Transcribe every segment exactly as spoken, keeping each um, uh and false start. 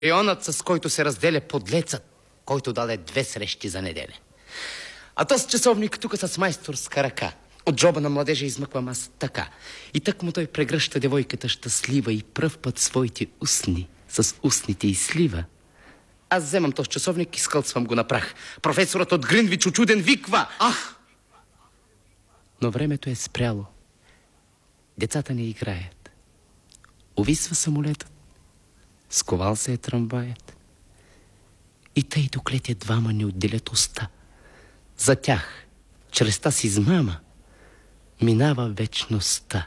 Районът, с който се разделя подлецът, който даде две срещи за неделя. А то с часовник тук с майсторска ръка. От джоба на младежа измъквам аз така. И тък му той прегръща девойката щастлива и пръв път своите устни с устните и слива. Аз вземам този часовник и скълцвам го на прах. Професорът от Гринвич учуден виква: ах! Но времето е спряло. Децата не играят. Увисва самолетът. Сковал се е трамваят. И тъй доклетя двама не отделят уста. За тях, чрез тази измама, минава вечността.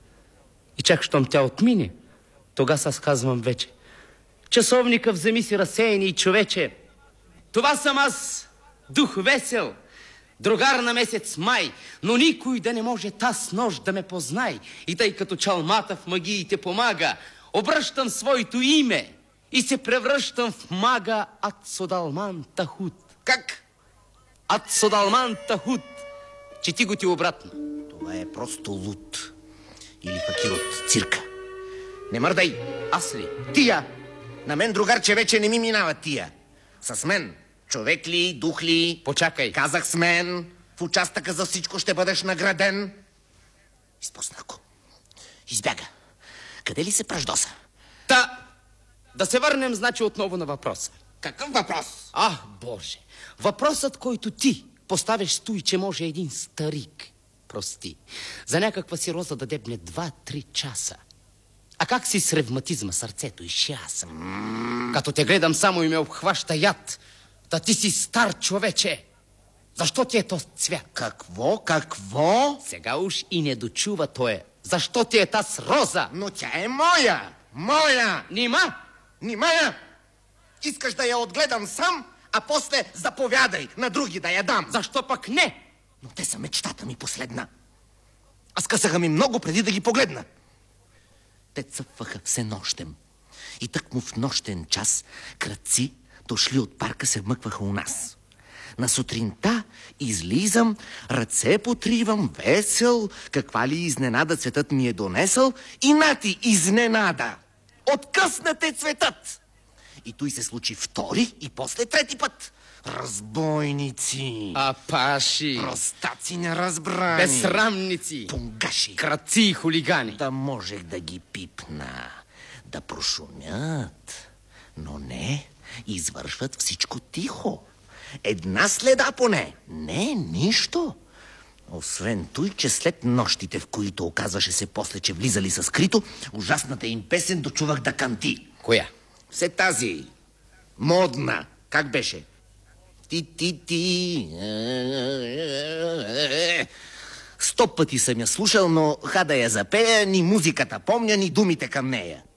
И чак щом тя отмине, тогава аз казвам вече: часовника вземи си разсеяни и човече. Това съм аз, дух весел, другар на месец май, но никой да не може таз нощ да ме познай. И тъй като чалмата в магиите помага, обръщам своето име и се превръщам в мага Ацодалман Тахут. Как? Ацодалман Тахут. Чети го ти обратно. Това е просто луд. Или факир от цирка. Не мърдай. Аз ли? Тия. На мен, другарче, вече не ми минава тия. С мен. Човек ли, дух ли? Почакай. Казах с мен. В участъка за всичко ще бъдеш награден. Изпусна го. Избяга. Къде ли се пръждоса? Та, да се върнем, значи, отново на въпроса. Какъв въпрос? А, Боже! Въпросът, който ти поставяш, стои, че може един старик, прости, за някаква си роза да дебне два-три часа. А как си с ревматизма, сърцето и шиаса? Mm. Като те гледам само и ме обхваща яд. Та ти си стар, човече. Защо ти е този цвят? Какво? Какво? Сега уж и не дочува той. Защо ти е тази роза? Но тя е моя. Моя. Нима? Нимая. Искаш да я отгледам сам, а после заповядай на други да я дам. Защо пък не? Но те са мечтата ми последна. Аз късаха ми много преди да ги погледна. Те цъфваха все нощем. И тъкмо в нощен час крадци, дошли от парка, се вмъкваха у нас. На сутринта излизам, ръце потривам, весел, каква ли изненада цветът ми е донесъл, и нати изненада. Откъснате цветът. И той се случи втори и после трети път. Разбойници. Апаши. Простаци неразбрани. Безсрамници. Пунгаши. Крадци и хулигани. Да можех да ги пипна, да прошумят. Но не, извършват всичко тихо. Една следа поне. Не, нищо. Освен той, че след нощите, в които оказваше се после, че влизали със скрито, ужасната им песен дочувах да канти. Коя? Все тази. Модна. Как беше? Ти-ти-ти. Сто пъти съм я слушал, но ха да я запея, ни музиката помня, ни думите към нея.